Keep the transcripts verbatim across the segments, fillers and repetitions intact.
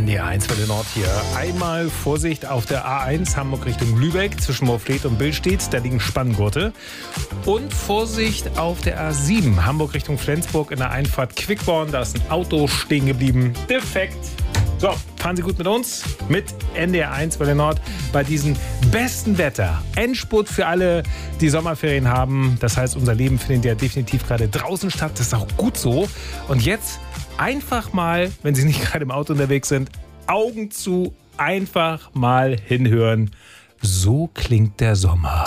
N D R eins Welle Nord hier. Einmal Vorsicht auf der A eins Hamburg Richtung Lübeck zwischen Moorfleet und Billstedt. Da liegen Spanngurte. Und Vorsicht auf der A sieben Hamburg Richtung Flensburg in der Einfahrt Quickborn. Da ist ein Auto stehen geblieben. Defekt. So, fahren Sie gut mit uns, mit N D R eins Welle Nord bei diesem besten Wetter. Endspurt für alle, die Sommerferien haben. Das heißt, unser Leben findet ja definitiv gerade draußen statt. Das ist auch gut so. Und jetzt einfach mal, wenn Sie nicht gerade im Auto unterwegs sind, Augen zu, einfach mal hinhören. So klingt der Sommer.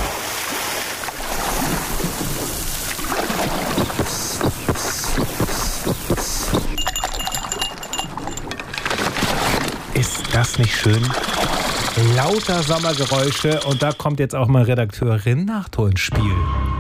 Ist das nicht schön? Lauter Sommergeräusche und da kommt jetzt auch mal Redakteurin Nachto ins Spiel.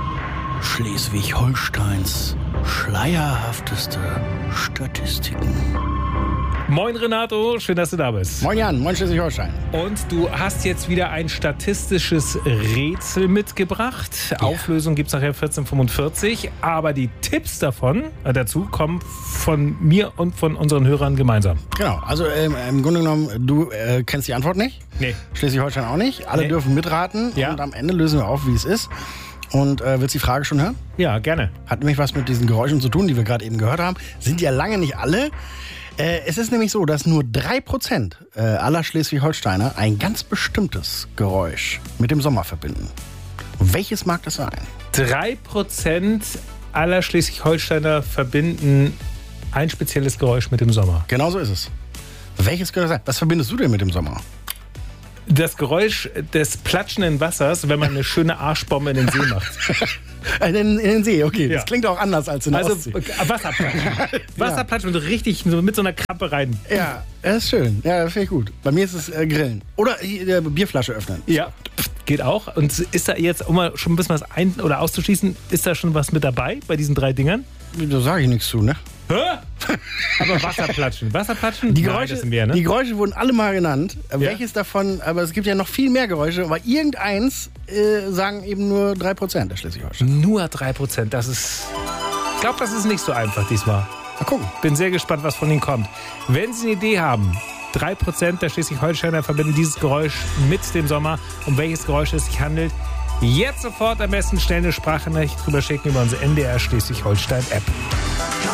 Schleswig-Holsteins schleierhafteste Statistiken. Moin Renato, schön, dass du da bist. Moin Jan, moin Schleswig-Holstein. Und du hast jetzt wieder ein statistisches Rätsel mitgebracht. Ja. Auflösung gibt es nachher vierzehn Uhr fünfundvierzig. Aber die Tipps davon, äh, dazu kommen von mir und von unseren Hörern gemeinsam. Genau, also ähm, im Grunde genommen, du äh, kennst die Antwort nicht. Nee. Schleswig-Holstein auch nicht. Alle Nee. dürfen mitraten Ja. und am Ende lösen wir auf, wie es ist. Und äh, willst du die Frage schon hören? Ja, gerne. Hat nämlich was mit diesen Geräuschen zu tun, die wir gerade eben gehört haben. Sind ja lange nicht alle. Äh, es ist nämlich so, dass nur drei Prozent äh, aller Schleswig-Holsteiner ein ganz bestimmtes Geräusch mit dem Sommer verbinden. Und welches mag das sein? Drei Prozent aller Schleswig-Holsteiner verbinden ein spezielles Geräusch mit dem Sommer. Genau so ist es. Welches könnte das sein? Was verbindest du denn mit dem Sommer? Das Geräusch des platschenden Wassers, wenn man eine schöne Arschbombe in den See macht. In, in den See, okay. Ja. Das klingt auch anders als in der Also Ostsee. äh, Wasserplatschen. Wasserplatschen und richtig so mit so einer Krabbe rein. Ja, das ist schön. Ja, das finde ich gut. Bei mir ist es äh, Grillen. Oder äh, Bierflasche öffnen. Ja, geht auch. Und ist da jetzt, um mal schon ein bisschen was ein- oder auszuschließen, ist da schon was mit dabei bei diesen drei Dingern? Da sage ich nichts zu, ne? Hä? Aber Wasserplatschen. Wasserplatschen? Die Nein, Geräusche, das sind wir, ne? die Geräusche wurden alle mal genannt. Ja. Welches davon, aber es gibt ja noch viel mehr Geräusche, aber irgendeins äh, sagen eben nur drei Prozent der Schleswig-Holstein. Nur drei Prozent. Das ist. Ich glaube, das ist nicht so einfach diesmal. Mal gucken. Bin sehr gespannt, was von Ihnen kommt. Wenn Sie eine Idee haben, drei Prozent der Schleswig-Holsteiner verbinden dieses Geräusch mit dem Sommer. Um welches Geräusch es sich handelt, jetzt sofort am besten schnell eine Sprachnachricht drüber schicken über unsere N D R Schleswig-Holstein-App.